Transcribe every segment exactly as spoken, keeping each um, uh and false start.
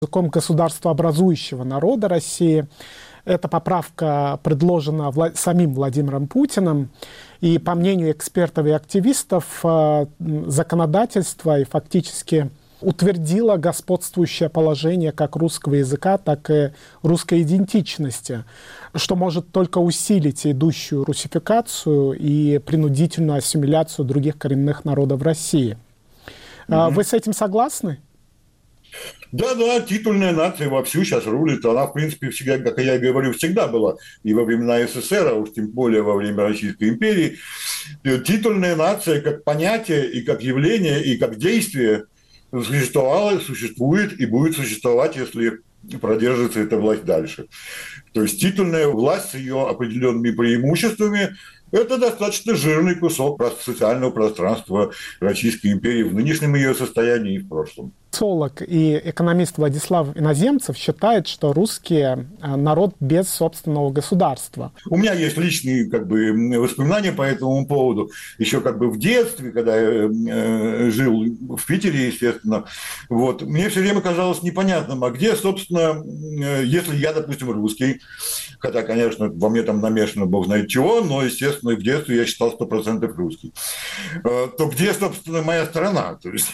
языком государствообразующего народа России. Эта поправка предложена Вла- самим Владимиром Путиным. И, по мнению экспертов и активистов, законодательство и фактически утвердило господствующее положение как русского языка, так и русской идентичности, что может только усилить идущую русификацию и принудительную ассимиляцию других коренных народов России. Mm-hmm. Вы с этим согласны? Да-да, титульная нация вовсю сейчас рулит. Она, в принципе, всегда, как я и говорю, всегда была. И во времена СССР, а уж тем более во время Российской империи. Титульная нация как понятие, и как явление, и как действие существовала, существует и будет существовать, если продержится эта власть дальше. То есть титульная власть с ее определенными преимуществами – это достаточно жирный кусок социального пространства Российской империи в нынешнем ее состоянии и в прошлом. Социолог и экономист Владислав Иноземцев считает, что русские народ без собственного государства. У меня есть личные как бы, воспоминания по этому поводу. Еще как бы в детстве, когда я э, жил в Питере, естественно, вот, мне все время казалось непонятным, а где, собственно, э, если я, допустим, русский, хотя, конечно, во мне там намешано бог знает чего, но, естественно, в детстве я считал сто процентов русский, э, то где, собственно, моя страна? То есть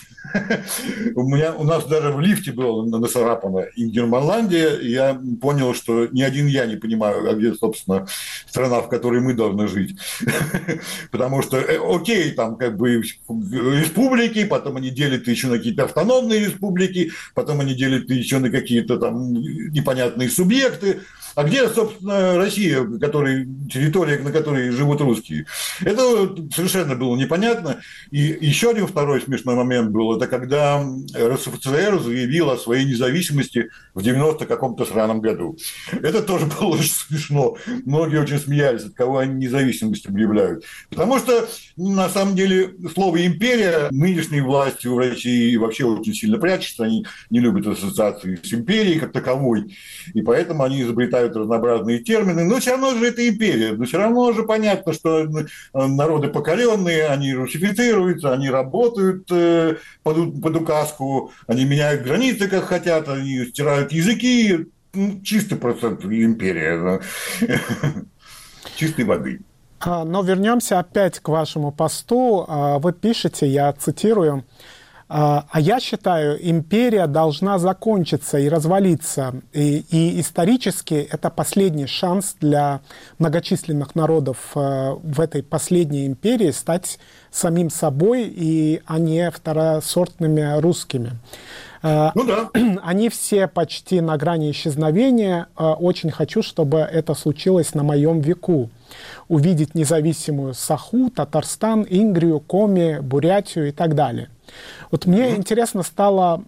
у меня У нас даже в лифте было нацарапано Ингерманландия, и я понял, что ни один я не понимаю, а где, собственно, страна, в которой мы должны жить. Потому что, окей, там как бы республики, потом они делят еще на какие-то автономные республики, потом они делят еще на какие-то там непонятные субъекты. А где, собственно, Россия, который, территория, на которой живут русские? Это совершенно было непонятно. И еще один второй смешной момент был, это когда РСФСР заявил о своей независимости в девяносто каком-то сраном году. Это тоже было очень смешно. Многие очень смеялись, от кого они независимость объявляют. Потому что, на самом деле, слово «империя» нынешней властью в России вообще очень сильно прячется. Они не любят ассоциации с империей как таковой. И поэтому они изобретают разнообразные термины, но все равно же это империя, но все равно же понятно, что народы покоренные, они русифицируются, они работают под, под указку, они меняют границы, как хотят, они стирают языки, ну, чистый процент империя, чистой воды. Но вернемся опять к вашему посту. Вы пишете, я цитирую: «А я считаю, империя должна закончиться и развалиться. И, и исторически это последний шанс для многочисленных народов в этой последней империи стать самим собой, и, а не второсортными русскими. Ну да. Они все почти на грани исчезновения. Очень хочу, чтобы это случилось на моем веку. Увидеть независимую Саху, Татарстан, Ингрию, Коми, Бурятию и так далее». Вот мне mm-hmm. интересно стало,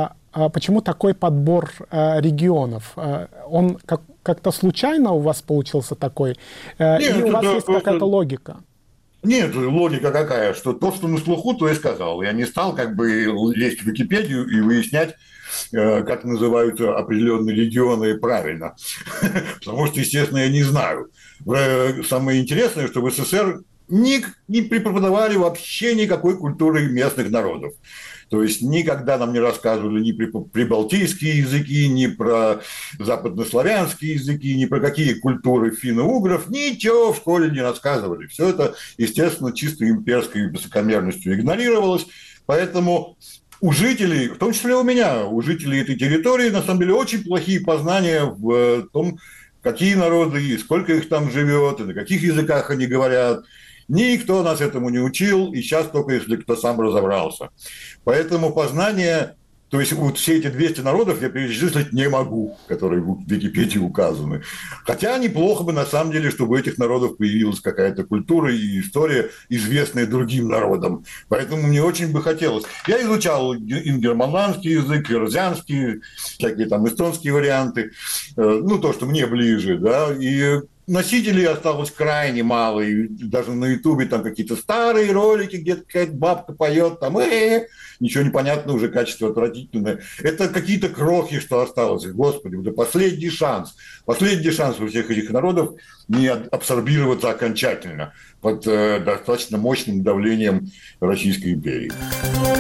почему такой подбор регионов? Он как- как-то случайно у вас получился такой? Нет, или у вас есть просто... какая-то логика? Нет, логика какая, что то, что на слуху, то и сказал. Я не стал как бы лезть в Википедию и выяснять, как называются определенные регионы правильно. Потому что, естественно, я не знаю. Самое интересное, что в СССР не, не преподавали вообще никакой культуры местных народов. То есть никогда нам не рассказывали ни про прибалтийские языки, ни про западнославянские языки, ни про какие культуры финно-угров. Ничего в школе не рассказывали. Все это, естественно, чисто имперской высокомерностью игнорировалось. Поэтому у жителей, в том числе у меня, у жителей этой территории, на самом деле, очень плохие познания в том, какие народы и сколько их там живет, и на каких языках они говорят. Никто нас этому не учил, и сейчас только если кто сам разобрался. Поэтому познание, то есть вот все эти двести народов я перечислить не могу, которые в Википедии указаны. Хотя неплохо бы на самом деле, чтобы у этих народов появилась какая-то культура и история, известная другим народам. Поэтому мне очень бы хотелось. Я изучал ингерманландский язык, эрзянский, всякие там эстонские варианты, ну то, что мне ближе, да, и носителей осталось крайне мало, и даже на Ютубе там какие-то старые ролики, где-то какая-то бабка поет, там, э-э-э, ничего не понятно, уже качество отвратительное. Это какие-то крохи, что осталось. Господи, это последний шанс. Последний шанс у всех этих народов не абсорбироваться окончательно под э, достаточно мощным давлением Российской империи.